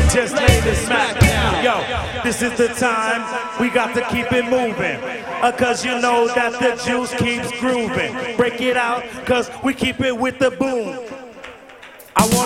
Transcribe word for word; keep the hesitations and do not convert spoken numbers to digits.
just lay this smack down. Yo, this is the time, we got to keep it moving. Uh, cause you know that the juice keeps grooving. Break it out, cause we keep it with the boom. I want